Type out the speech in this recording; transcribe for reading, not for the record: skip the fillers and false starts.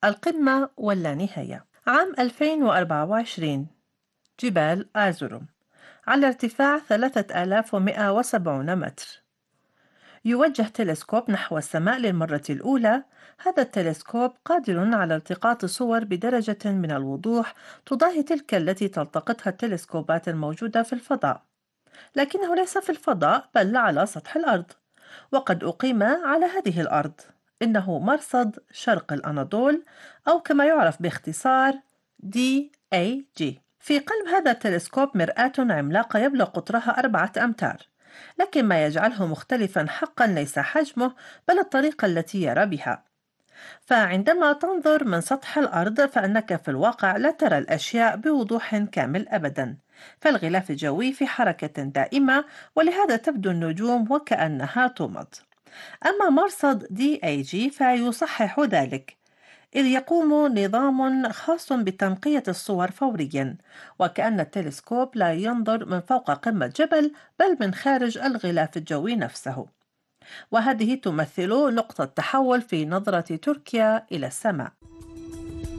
القمة واللانهاية. عام 2024، جبال آزورم على ارتفاع 3170 متر. يوجه تلسكوب نحو السماء للمرة الأولى. هذا التلسكوب قادر على التقاط صور بدرجة من الوضوح تضاهي تلك التي تلتقطها التلسكوبات الموجودة في الفضاء، لكنه ليس في الفضاء بل على سطح الأرض، وقد أقيم على هذه الأرض. إنه مرصد شرق الأناضول، أو كما يعرف باختصار DAG. في قلب هذا التلسكوب مرآة عملاقة يبلغ قطرها 4 أمتار، لكن ما يجعله مختلفا حقا ليس حجمه بل الطريقة التي يرى بها. فعندما تنظر من سطح الأرض فإنك في الواقع لا ترى الأشياء بوضوح كامل أبدا، فالغلاف الجوي في حركة دائمة، ولهذا تبدو النجوم وكأنها تمض. أما مرصد DAG فيصحح ذلك، إذ يقوم نظام خاص بتنقية الصور فوريا، وكأن التلسكوب لا ينظر من فوق قمة جبل بل من خارج الغلاف الجوي نفسه. وهذه تمثل نقطة تحول في نظرة تركيا إلى السماء.